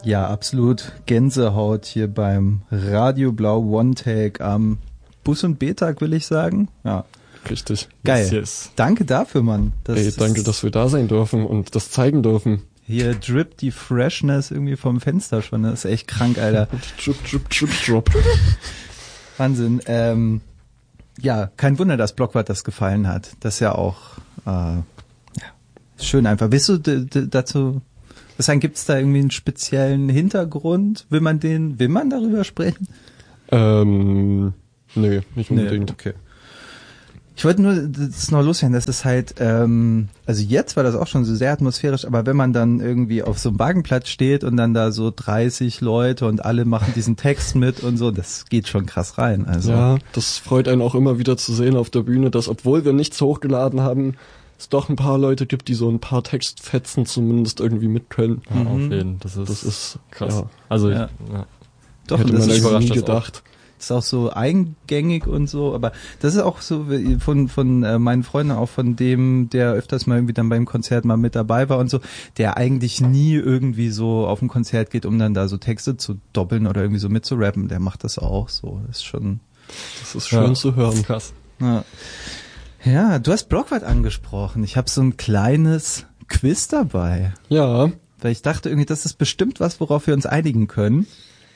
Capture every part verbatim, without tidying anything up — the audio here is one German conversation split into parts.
Ja, absolut Gänsehaut hier beim Radio Blau One Take am Bus- und B-Tag, will ich sagen. Ja. Richtig. Geil. Yes, yes. Danke dafür, Mann. Das Ey, danke, dass wir da sein dürfen und das zeigen dürfen. Hier drippt die Freshness irgendwie vom Fenster schon. Das ist echt krank, Alter. Drip, drip, drip, drop. Wahnsinn. Ähm, ja, kein Wunder, dass Blockwart das gefallen hat. Das ist ja auch äh, ja, schön einfach. Willst du d- d- dazu was sagen? Gibt es da irgendwie einen speziellen Hintergrund? Will man den, will man darüber sprechen? Ähm, nee, nicht unbedingt. Nee, okay. Ich wollte nur, das ist noch loswerden, das ist halt, ähm, also jetzt war das auch schon so sehr atmosphärisch, aber wenn man dann irgendwie auf so einem Wagenplatz steht und dann da so dreißig Leute und alle machen diesen Text mit und so, das geht schon krass rein. Also ja, das freut einen auch immer wieder zu sehen auf der Bühne, dass obwohl wir nichts hochgeladen haben, es doch ein paar Leute gibt, die so ein paar Textfetzen zumindest irgendwie mit können. Ja, auf jeden Fall. Das ist, das ist krass. Ja. Also ja. Ich, ja. Doch, hätte und das man ist eigentlich nie das gedacht. ist auch so eingängig und so, aber das ist auch so wie von von äh, meinen Freunden, auch von dem, der öfters mal irgendwie dann beim Konzert mal mit dabei war und so, der eigentlich nie irgendwie so auf ein Konzert geht, um dann da so Texte zu doppeln oder irgendwie so mitzurappen, der macht das auch so. Das ist schon... Das ist schön ja. zu hören. Krass. Ja, ja, du hast Blockwart angesprochen. Ich habe so ein kleines Quiz dabei, Ja, weil ich dachte irgendwie, das ist bestimmt was, worauf wir uns einigen können.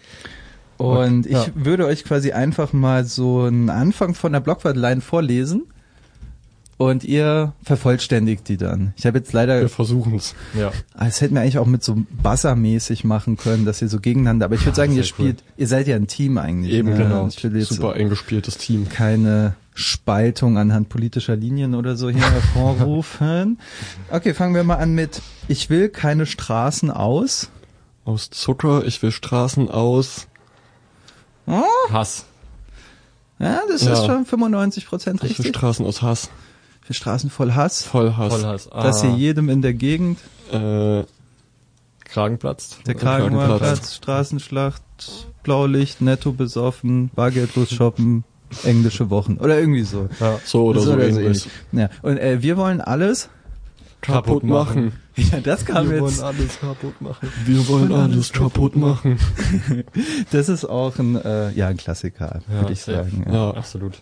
Und ich Ja. würde euch quasi einfach mal so einen Anfang von der Blockwart-Line vorlesen und ihr vervollständigt die dann. Ich habe jetzt leider, wir versuchen's. Ja. das hätten wir eigentlich auch mit so Buzzer-mäßig machen können, dass ihr so gegeneinander, aber ich würde sagen, ihr sehr cool. spielt, ihr seid ja ein Team eigentlich. Eben, ne? genau. Ich will jetzt Super eingespieltes Team. keine Spaltung anhand politischer Linien oder so hier hervorrufen. Okay, fangen wir mal an mit, ich will keine Straßen aus. Aus Zucker, ich will Straßen aus. Oh, Hass. ja, das Ja. ist schon fünfundneunzig Prozent Ich will richtig. Straßen aus Hass. Für Straßen voll Hass. Voll Hass. Voll Hass. Ah, Dass hier jedem in der Gegend, Äh, Kragen platzt. der Kragenplatz. Kragenplatz, Straßenschlacht, Blaulicht, netto besoffen, bargeldlos shoppen, englische Wochen oder irgendwie so. Ja. so oder so, ähnlich. Ja, und äh, wir wollen alles. Kaputt machen. Ja, das kam Wir jetzt. wollen alles kaputt machen. Wir wollen alles kaputt machen. Das ist auch ein, äh, ja, ein Klassiker, Ja, würde ich safe. sagen. Ja. Ja, Absolut.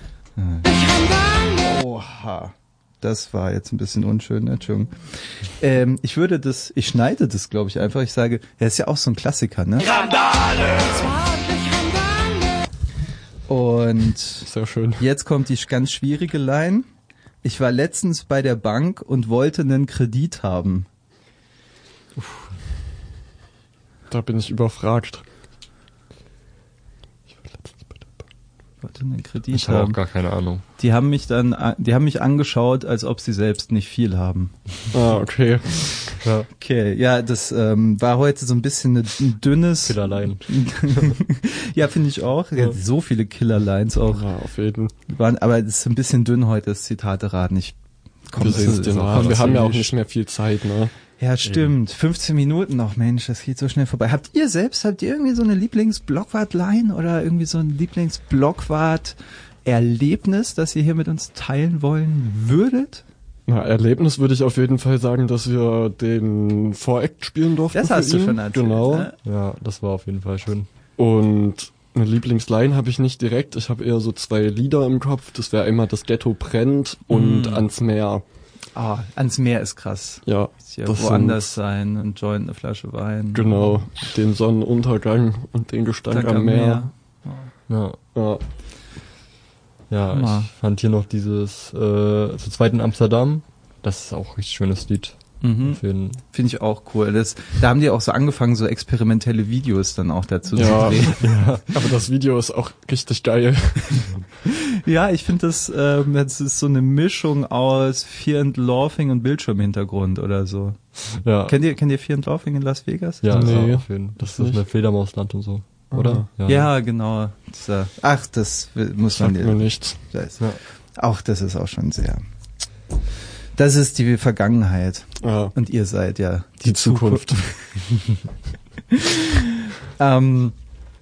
Oha. Das war jetzt ein bisschen unschön, ne? Entschuldigung. Ähm, ich würde das, ich schneide das, glaube ich, einfach. Ich sage, ja, ist ja auch so ein Klassiker, ne? Und sehr schön. jetzt kommt die ganz schwierige Line. Ich war letztens bei der Bank und wollte einen Kredit haben. Da bin ich überfragt. Wollte einen Kredit Ich habe auch haben. gar keine Ahnung. Die haben mich dann, die haben mich angeschaut, als ob sie selbst nicht viel haben. Ah, okay. Ja. Okay, ja, das ähm, war heute so ein bisschen ein dünnes. Killerlein. Ja, finde ich auch. Ja, so viele Killerlines auch. Ja, auf jeden. Waren, aber es ist ein bisschen dünn heute, das Zitate-Raten. Ich komm, Wir, das sehen ist es dir auch nach. Wir was haben ja auch für- nicht mehr viel Zeit, ne? Ja, stimmt. fünfzehn Minuten noch, Mensch, das geht so schnell vorbei. Habt ihr selbst, habt ihr irgendwie so eine Lieblings-Blockwart-Line oder irgendwie so ein Lieblings-Blockwart-Erlebnis, das ihr hier mit uns teilen wollen würdet? Na, Erlebnis würde ich auf jeden Fall sagen, dass wir den Voreact spielen durften. Das für hast du ihn. schon erzählt, Genau. ne? Ja, das war auf jeden Fall schön. Und eine Lieblingsline habe ich nicht direkt. Ich habe eher so zwei Lieder im Kopf. Das wäre einmal Das Ghetto brennt und Mm. Ans Meer. Ah, ans Meer ist krass. Ja, Ja, das woanders sein und Joint, eine Flasche Wein. sind, genau, den Sonnenuntergang und den Gestank Tag am Meer. Ja. Ja, Ja, Hammer. ich fand hier noch dieses äh, zu zweit in Amsterdam. Das ist auch ein richtig schönes Lied. Mhm. Für den, Finde ich auch cool. Das, da haben die auch so angefangen, so experimentelle Videos dann auch dazu Ja. zu drehen. aber das Video ist auch richtig geil. Ja, ich finde das, ähm, das ist so eine Mischung aus Fear and Laughing und Bildschirmhintergrund oder so. ja, Kennt ihr, kennt ihr Fear and Laughing in Las Vegas? ja, Nee, ja, auf jeden Fall. Das das ist eine Fledermausland und so, oder? Ja, genau. Das, äh, ach, das will- muss man Sagt mir nichts. das, Ja. auch das ist auch schon sehr. Das ist die Vergangenheit. Ja, Und ihr seid ja die Zukunft. Ähm,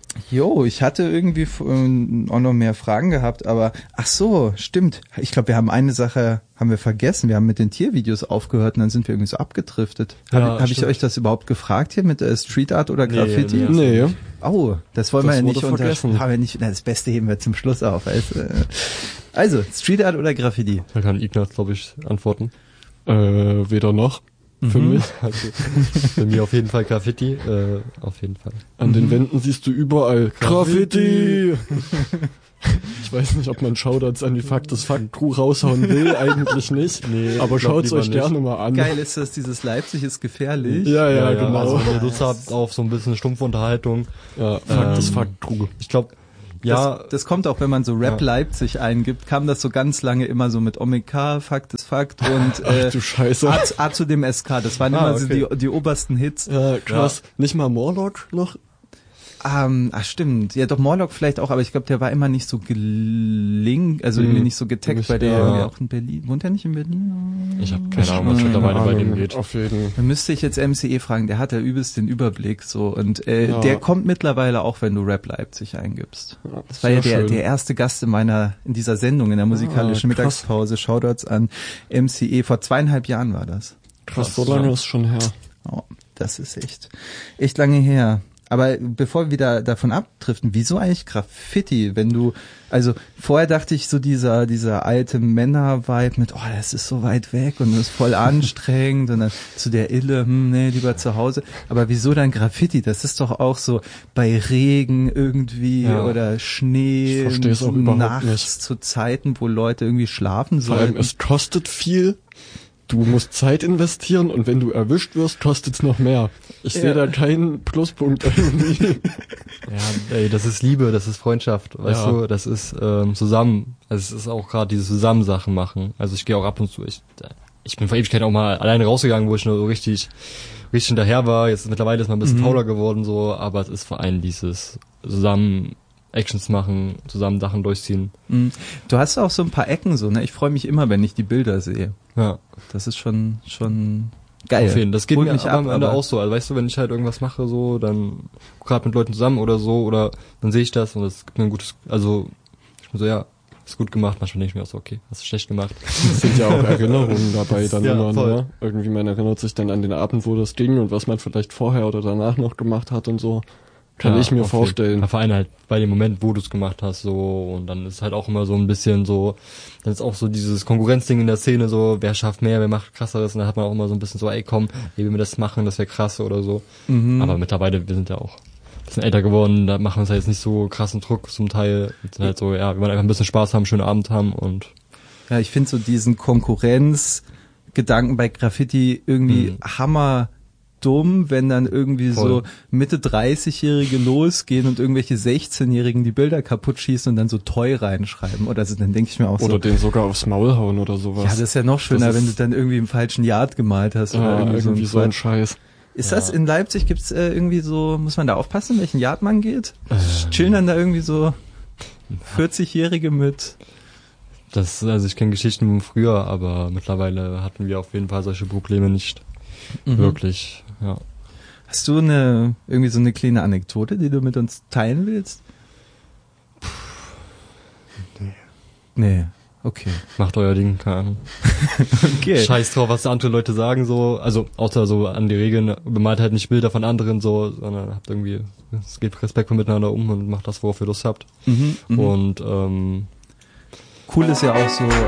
Jo, ich hatte irgendwie ähm, auch noch mehr Fragen gehabt, aber ach so, stimmt. Ich glaube, wir haben eine Sache haben wir vergessen. Wir haben mit den Tiervideos aufgehört und dann sind wir irgendwie so abgedriftet. Ja, Habe hab ich stimmt. euch das überhaupt gefragt hier mit äh, Street Art oder Graffiti? Nee, Nee. Oh, das wollen Das wir ja wurde nicht unter. vergessen. Haben wir nicht. Na, das Beste heben wir zum Schluss auf. Also, äh, also Street Art oder Graffiti? Da kann Ignaz, glaube ich, antworten. Äh, weder noch. Für Mhm. mich. Also, bei mir auf jeden Fall Graffiti, äh, auf jeden Fall. An den Wänden siehst du überall Graffiti. Ich weiß nicht, ob man Shoutouts an die Fakt des Fakt Crew raushauen will, eigentlich nicht. Nee, aber ich glaub schaut's lieber euch nicht. gerne mal an. Geil ist das, dieses Leipzig ist gefährlich. Ja, ja, genau. Also wenn ihr Lust habt auf so ein bisschen stumpfe Unterhaltung. Ja, Fakt des Ähm, Fakt Crew. Ich glaube, ja, Das, das kommt auch, wenn man so Rap Ja. Leipzig eingibt, kam das so ganz lange immer so mit Omega, Fakt ist Fakt und Ach äh, du Scheiße. A, A zu dem S K. Das waren Ah, immer so okay. die, die obersten Hits. Ja, krass. Nicht mal Morlock noch? Ähm, ach stimmt, ja doch Morlock vielleicht auch, aber ich glaube, der war immer nicht so gelingt, also Mhm. irgendwie nicht so getaggt, Nicht- weil der ja. irgendwie auch in Berlin, wohnt er nicht in Berlin? ich habe keine Ahnung, was mittlerweile bei dem geht. Auf jeden. Dann müsste ich jetzt M C E fragen, der hat ja übelst den Überblick so und äh, Ja. der kommt mittlerweile auch, wenn du Rap Leipzig eingibst. Ja, Das war ja sehr der, schön. der erste Gast in meiner, in dieser Sendung, in der musikalischen Ah, krass. Mittagspause. Shoutouts an M C E. Vor zweieinhalb Jahren war das. Krass, so lange ist schon her. Oh, das ist echt, echt lange her. Aber bevor wir wieder davon abdriften, wieso eigentlich Graffiti? Wenn du, also vorher dachte ich so dieser, dieser alte Männer-Vibe mit, oh, das ist so weit weg und das ist voll anstrengend und dann zu der Ille, hm, nee, lieber zu Hause. Aber wieso dann Graffiti? Das ist doch auch so bei Regen irgendwie Ja. oder Schnee, Ich versteh's auch überhaupt nachts nicht. zu Zeiten, wo Leute irgendwie schlafen Vor allem, sollen. es kostet viel. Du musst Zeit investieren und wenn du erwischt wirst, kostet's noch mehr. Ich Ja. sehe da keinen Pluspunkt irgendwie. Ja, ey, das ist Liebe, das ist Freundschaft, weißt Ja. du, das ist ähm, zusammen, also es ist auch gerade diese Zusammensachen machen. Also ich gehe auch ab und zu, ich, ich bin vor Ewigkeit auch mal alleine rausgegangen, wo ich nur so richtig, richtig hinterher war. Jetzt mittlerweile ist man ein bisschen Mhm. fauler geworden so, aber es ist vor allem dieses zusammen Actions machen, zusammen Sachen durchziehen. Mhm. Du hast auch so ein paar Ecken so, ne? Ich freue mich immer, wenn ich die Bilder sehe. Ja, Das ist schon, schon geil. auf jeden Fall. Das geht Holt mir mich aber ab, am Ende aber- auch so. Also weißt du, wenn ich halt irgendwas mache so, dann gerade mit Leuten zusammen oder so, oder dann sehe ich das und das gibt mir ein gutes, also ich bin so, ja, ist gut gemacht. Manchmal denke ich mir auch so, okay, hast du schlecht gemacht. Es sind ja auch Erinnerungen dabei dann Ja, immer, voll. ne? Irgendwie man erinnert sich dann an den Abend, wo das ging und was man vielleicht vorher oder danach noch gemacht hat und so. Kann Ja, ich mir auf vorstellen. jeden Fall. Vor allem halt bei dem Moment, wo du es gemacht hast, so, und dann ist halt auch immer so ein bisschen so, dann ist auch so dieses Konkurrenzding in der Szene, so, wer schafft mehr, wer macht krasseres, und dann hat man auch immer so ein bisschen so, ey, komm, ey, wenn wir das machen, das wäre krass oder so. Mhm. Aber mittlerweile, wir sind ja auch ein bisschen älter geworden, da machen wir uns halt jetzt nicht so krassen Druck zum Teil. Wir sind halt so, ja, wir wollen einfach ein bisschen Spaß haben, schönen Abend haben und Ja, ich finde so diesen Konkurrenzgedanken bei Graffiti irgendwie Mhm. hammer dumm, wenn dann irgendwie Voll. so Mitte dreißig-Jährige losgehen und irgendwelche sechzehn-Jährigen die Bilder kaputt schießen und dann so Toy reinschreiben. Oder so, dann denke ich mir auch Oder so, den sogar aufs Maul hauen oder sowas. ja, das ist ja noch schöner, Das wenn du ist- dann irgendwie im falschen Yard gemalt hast. ja, oder irgendwie, irgendwie so ein Quatsch. Scheiß. Ist Ja. das in Leipzig, gibt's äh, irgendwie so, muss man da aufpassen, in welchen Yard man geht? Ähm. Chillen dann da irgendwie so vierzig-Jährige mit? das, also ich kenne Geschichten von früher, aber mittlerweile hatten wir auf jeden Fall solche Probleme nicht Mhm. wirklich, ja. Hast du eine irgendwie so eine kleine Anekdote, die du mit uns teilen willst? Nee. Nee, okay. Macht euer Ding, keine Ahnung. Okay. Scheiß drauf, was andere Leute sagen, so, also außer so an die Regeln, bemalt halt nicht Bilder von anderen, so, sondern habt irgendwie, es geht respektvoll miteinander um und macht das, worauf ihr Lust habt. Mhm, mhm. Und ähm, Cool ist ja auch so,